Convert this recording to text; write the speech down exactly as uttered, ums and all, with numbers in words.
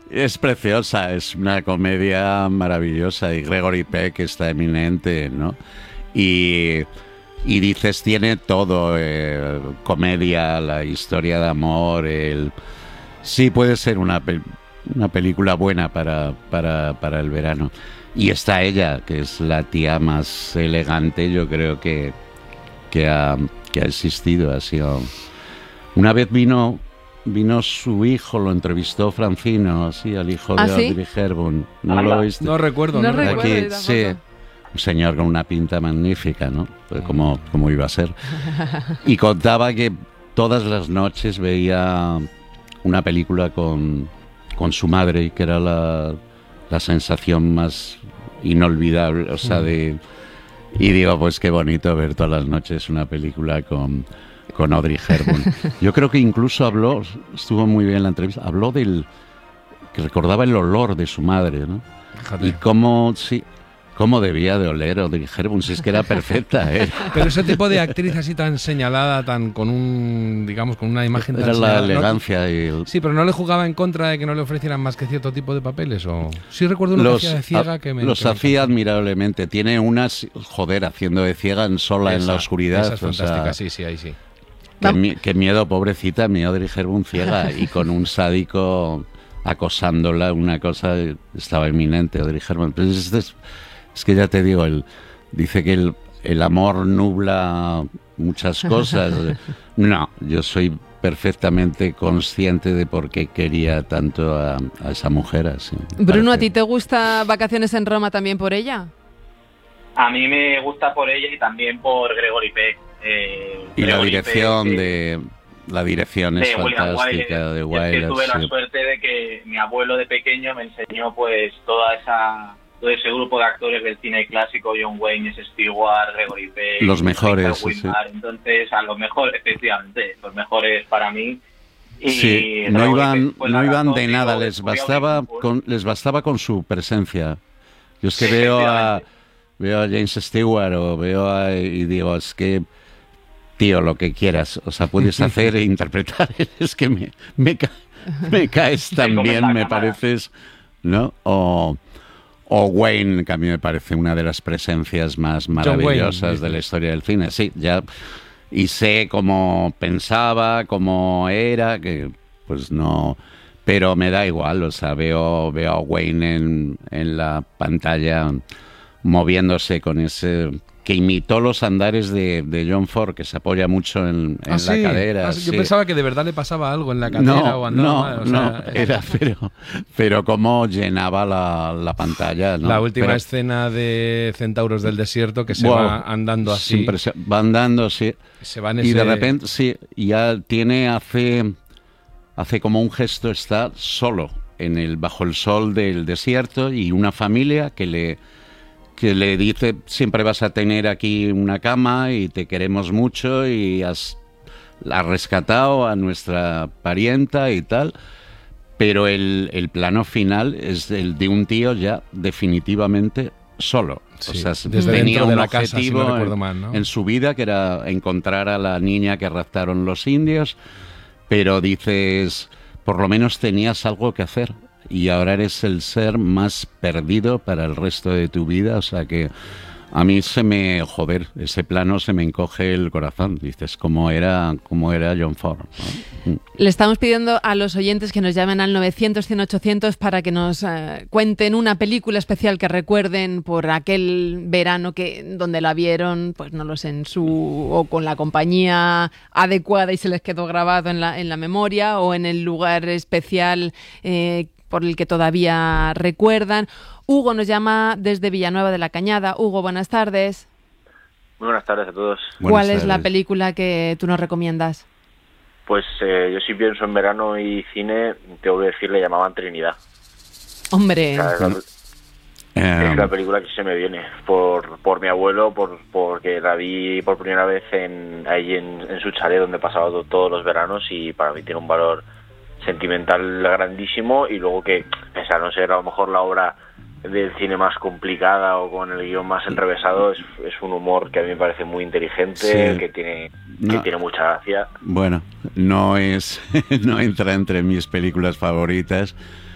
Es preciosa, es una comedia maravillosa y Gregory Peck está eminente, ¿no? Y, y dices, tiene todo, eh, comedia, la historia de amor, el... Sí, puede ser una, pe- una película buena para, para, para el verano. Y está ella, que es la tía más elegante, yo creo que, que, ha, que ha existido. Ha sido... Una vez vino... Vino su hijo, lo entrevistó Francino, sí, al hijo ¿Ah, de sí? Audrey Hepburn. ¿No lo oíste? No recuerdo, No no, recuerdo. recuerdo. Aquí, yo sí, tampoco. un señor con una pinta magnífica, ¿no? Pues como, como iba a ser. Y contaba que todas las noches veía una película con, con su madre, y que era la, la sensación más inolvidable, o sea, de... Y digo, pues qué bonito ver todas las noches una película con, con Audrey Hepburn. Yo creo que incluso habló, estuvo muy bien la entrevista, habló del... que recordaba el olor de su madre, ¿no? Fíjate. Y cómo, sí, cómo debía de oler Audrey Hepburn, si es que era perfecta, ¿eh? Pero ese tipo de actriz así tan señalada, tan con un, digamos, con una imagen tan Era la señalada, ¿no? elegancia y el... Sí, pero ¿no le jugaba en contra de que no le ofrecieran más que cierto tipo de papeles? O sí recuerdo uno Los, que hacía de ciega a- que me... los que me hacía encantó. admirablemente. Tiene unas, joder, haciendo de ciega en sola en la Esa- oscuridad. Esa es o sea, fantástica, sí, sí, ahí sí. qué, mi- qué miedo, pobrecita, mi Audrey Hepburn ciega y con un sádico acosándola, una cosa, estaba eminente Audrey Hepburn. Pero es, es, es que ya te digo, el, dice que el, el amor nubla muchas cosas. No, yo soy perfectamente consciente de por qué quería tanto a, a esa mujer así. Bruno, ¿a Parece- ti te gusta Vacaciones en Roma también por ella? A mí me gusta por ella y también por Gregory Peck. Eh, Y la Gregory dirección Peck, eh, de... La dirección es de William fantástica, Wyler. de Y es Wyler. que tuve la sí. suerte de que mi abuelo de pequeño me enseñó pues toda esa todo ese grupo de actores del cine clásico, John Wayne, Stewart, Gregory Peck, Los mejores, Richard sí. Widmark. Entonces, a los mejores, efectivamente, los mejores para mí. Y Sí, no Gregory iban, Peck fue no la iban razón, de digo, nada, de les Furia bastaba Beautiful. con, les bastaba con su presencia. Yo es que Sí, veo a efectivamente. veo a James Stewart o veo a, y digo, es que tío, lo que quieras, o sea, puedes hacer e interpretar, es que me, me, ca- me caes tan comes bien, la me cámara. pareces, ¿no? O, o Wayne, que a mí me parece una de las presencias más Wayne, maravillosas de la dices. historia del cine, sí, ya, y sé cómo pensaba, cómo era, que pues no, pero me da igual, o sea, veo, veo a Wayne en, en la pantalla moviéndose con ese... que imitó los andares de, de John Ford, que se apoya mucho en, en Ah, sí. la cadera. Ah, sí. Yo sí. pensaba que de verdad le pasaba algo en la cadera No, o andaba no, mal, o no, sea, era, pero, pero cómo llenaba la, la pantalla, ¿no? La última Pero- escena de Centauros del Desierto que se Wow, va andando es así. impresio- va andando, sí. Se va en Y ese- de repente, sí, ya tiene, hace, hace como un gesto, está solo en el, bajo el sol del desierto y una familia que le, que le dice, siempre vas a tener aquí una cama y te queremos mucho y has, has rescatado a nuestra parienta y tal. Pero el, el plano final es el de un tío ya definitivamente solo. Sí, o sea, desde tenía dentro de un la casa, si no objetivo recuerdo en, mal, ¿no? en su vida, que era encontrar a la niña que raptaron los indios, pero dices, por lo menos tenías algo que hacer y ahora eres el ser más perdido para el resto de tu vida, o sea que a mí se me, joder, ese plano se me encoge el corazón, dices, cómo era, cómo era John Ford, ¿no? Le estamos pidiendo a los oyentes que nos llamen al novecientos, cien, ochocientos para que nos eh, cuenten una película especial que recuerden por aquel verano que donde la vieron, pues no lo sé, en su o con la compañía adecuada y se les quedó grabado en la en la memoria o en el lugar especial eh, por el que todavía recuerdan. Hugo nos llama desde Villanueva de la Cañada. Hugo, buenas tardes. Muy buenas tardes a todos. Buenas ¿Cuál es la tardes. película que tú nos recomiendas? Pues eh, yo si pienso en verano y cine, tengo que decir, le llamaban Trinidad. Hombre, O sea, es, la, Eh, es la película que se me viene por por mi abuelo, por porque la vi por primera vez en ahí en, en su chalet donde pasaba to- todos los veranos y para mí tiene un valor sentimental grandísimo y luego que, pese a no ser a lo mejor la obra del cine más complicada o con el guión más enrevesado, es, es un humor que a mí me parece muy inteligente, Sí. que tiene No. que tiene mucha gracia. Bueno, no es, no entra entre mis películas favoritas,